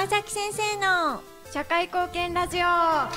川崎先生の社会貢献ラジオ。 はい、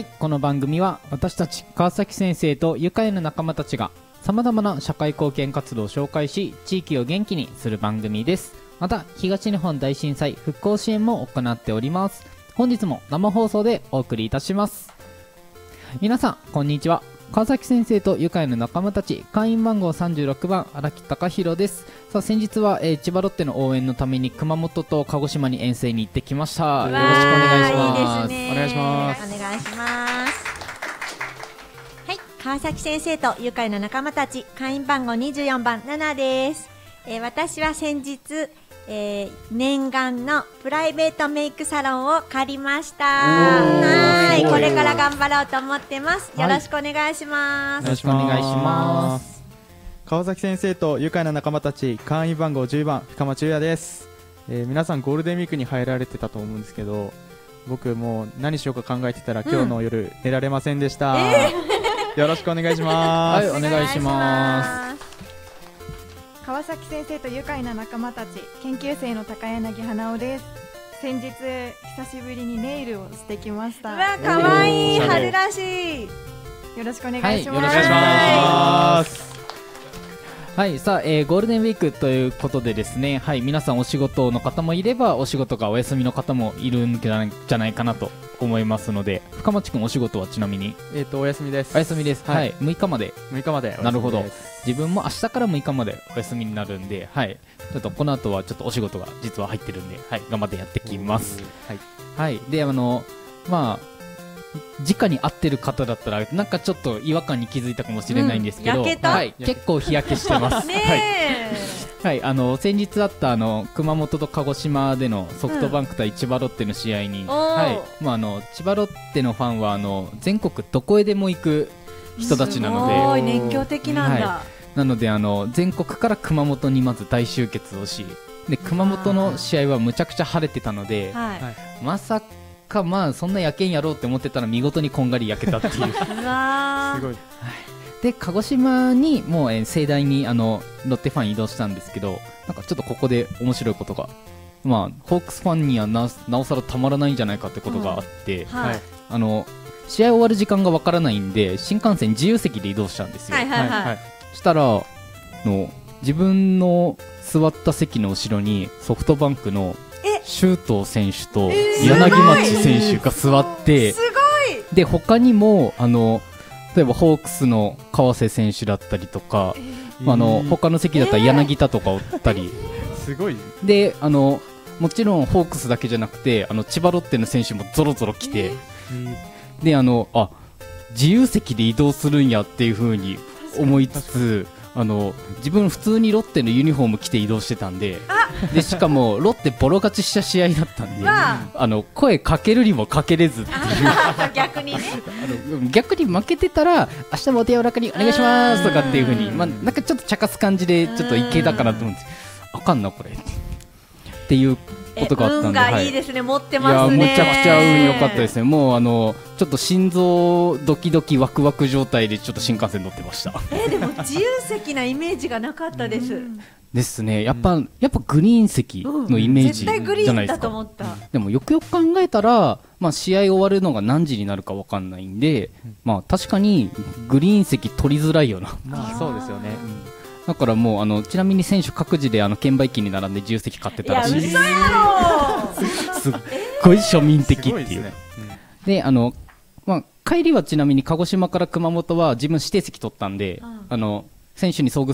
この番組は私たち川崎先生と愉快な仲間たちがさまざまな社会貢献活動を紹介し、地域を元気にする番組です。また東日本大震災復興支援も行っております。本日も生放送でお送りいたします。皆さんこんにちは。川崎先生と愉快な仲間たち、会員番号36番荒木貴弘です。さあ先日は、千葉ロッテの応援のために熊本と鹿児島に遠征に行ってきました。よろしくお願いします。 いいですね。 お願いします。 お願いします。はい、川崎先生と愉快な仲間たち、会員番号24番7です。私は先日、念願のプライベートメイクサロンを借りました。はい、これから頑張ろうと思ってます。よろしくお願いします。 よろしくお願いします。 川崎先生と愉快な仲間たち、会員番号10番深町優也です。皆さんゴールデンウィークに入られてたと思うんですけど、僕もう何しようか考えてたら、今日の夜寝られませんでした。よろしくお願いします。 はい、お願いします。 川崎先生と愉快な仲間たち、研究生の高柳花尾です。先日久しぶりにネイルをしてきました。 うわ、かわいい、春らしい。 よろしくお願いします。 よろしくお願いします。はい、さあ、ゴールデンウィークということでですね、はい、皆さんお仕事の方もいればお仕事がお休みの方もいるんじゃないかなと思いますので、深町くんお仕事はちなみにお休みです。 お休みです。はい、6日まで。 6日まで。 なるほど。自分も明日から6日までお休みになるんで、はい、ちょっとこの後はちょっとお仕事が実は入ってるんで、はい、頑張ってやってきます。はい、はい、でまあ直に会ってる方だったらなんかちょっと違和感に気づいたかもしれないんですけど、はい、結構日焼けしてます。はい、先日あった熊本と鹿児島でのソフトバンク対千葉ロッテの試合に、はい、千葉ロッテのファンは全国どこへでも行く人たちなので、 すごい熱狂的なんだ。はい、 なので全国から熊本にまず大集結をし、で熊本の試合はむちゃくちゃ晴れてたので、まさかそんな焼けんやろうって思ってたら見事にこんがり焼けたっていう。すごい。で鹿児島にもう盛大にロッテファン移動したんですけど、なんかちょっとここで面白いことが、ホークスファンにはなおさらたまらないんじゃないかってことがあって、試合終わる時間がわからないんで新幹線自由席で移動したんですよ。したら自分の座った席の後ろにソフトバンクの周東選手と柳町選手が座って、で他にも例えばホークスの川瀬選手だったりとか、他の席だったら柳田とかおったり、 すごいでもちろんホークスだけじゃなくて千葉ロッテの選手もぞろぞろ来て、で自由席で移動するんやっていう風に思いつつ、自分普通にロッテのユニフォーム着て移動してたんで、しかもロッテボロ勝ちした試合だったんで、声かけるにもかけれずっていう逆にね、 逆に負けてたら明日もお手柔らかにお願いしますとかっていう風に、なんかちょっと茶化す感じでちょっといけたかなと思うんです。あかんなこれっていうことがあったんで、 運がいいですね、持ってますね。 いや、むちゃくちゃ運良かったですね。もうちょっと心臓ドキドキワクワク状態でちょっと新幹線乗ってました。 でも自由席なイメージがなかったです。 ですね。やっぱグリーン席のイメージじゃないですか。絶対グリーンだと思った。でもよくよく考えたら、試合終わるのが何時になるかわかんないんで、確かにグリーン席取りづらいよな。 そうですよね。 だからもうちなみに選手各自で券売機に並んで自由席買ってたらしいです。 いや、嘘やろ。 すっごい庶民的っていう。で帰りはちなみに鹿児島から熊本は自分指定席取ったんで、選手に遭遇